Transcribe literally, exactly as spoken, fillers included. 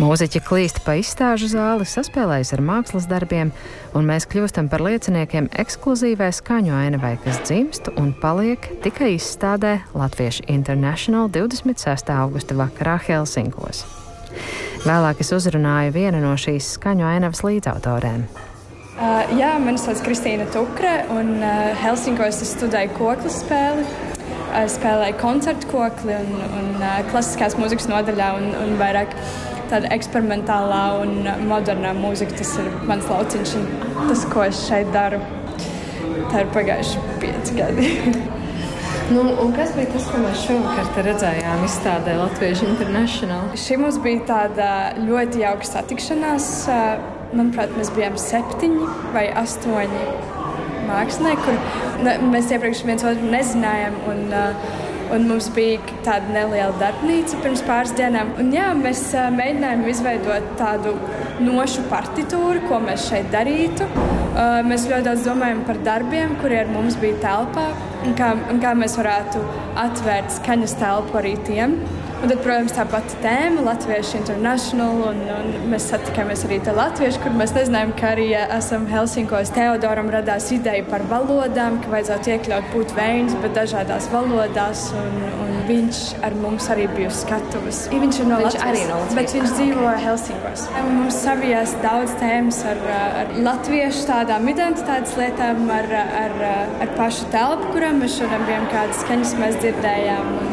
Mūziķi klīst pa izstāžu zāli, saspēlējas ar mākslas darbiem, un mēs kļūstam par lieciniekiem ekskluzīvai skaņu ainavai, kas dzimst un paliek tikai izstādē Latviešu International divdesmit sestā augusta vakarā Helsinkos. Vēlāk es uzrunāju vienu no šīs skaņu ainavas līdzautorēm. Uh, jā, mani sauc Kristīna Tukre, un uh, Helsinkos es studēju koklas spēli. Uh, spēlēju koncertu kokli un, un uh, klasiskās mūzikas nodaļā un, un vairāk tāda eksperimentālā un modernā mūzika. Tas ir mans lauciņš un tas, ko es šeit daru. Tā ir pagājuši pieci gadi. Nu, un kas bija tas, ko mēs šovakar te redzējām izstādē Latviešu International? Šī mums bija tāda ļoti jauka satikšanās. Manuprāt, mēs bijām septiņi vai astoņi mākslinieki, kur mēs iepriekš viens otru nezinājām. Un, un mums bija tāda neliela darbnīca pirms pāris dienām. Un, jā, mēs mēģinājām izveidot tādu nošu partitūru, ko mēs šeit darītu. Mēs ļoti daudz domājam par darbiem, kuri ar mums bija telpā, un kā, un kā mēs varētu atvērt skaņas telpu arī tiem. Un tad, protams, tā pati tēma, Latviešu International, un, un mēs satikāmies arī te latvieši, kur mēs nezinājām, ka arī esam Helsinkos. Teodoram radās ideja par valodām, ka vajadzētu iekļaut būt vējas, bet dažādās valodās, un, un viņš ar mums arī bija uz skatuves. Viņš ir no viņš Latvijas, arī no Latvijas, bet viņš dzīvo Helsinkos. Mums savijās daudz tēmas ar, ar latviešu tādām identitātes lietām, ar, ar, ar pašu telpu, kurām mēs šodien bijām kādas skaņas mēs dzirdējām. Un,